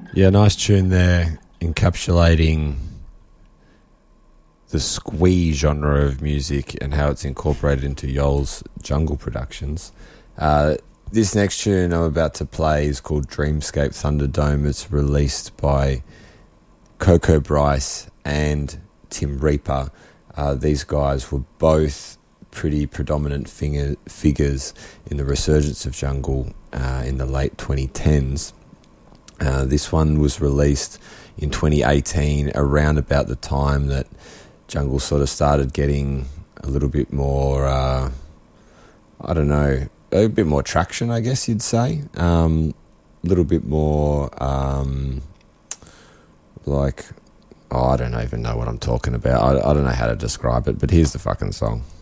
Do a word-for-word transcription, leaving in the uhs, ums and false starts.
Yeah, nice tune there, encapsulating the squee genre of music and how it's incorporated into Yoel's jungle productions. Uh, this next tune I'm about to play is called Dreamscape Thunderdome. It's released by Coco Bryce and Tim Reaper. Uh, these guys were both pretty predominant finger, figures in the resurgence of jungle uh, in the late twenty tens. Uh, this one was released in twenty eighteen, around about the time that jungle sort of started getting a little bit more, uh, I don't know, a bit more traction, I guess you'd say. Um, a little bit more, um, like, oh, I don't even know what I'm talking about. I, I don't know how to describe it, but here's the fucking song.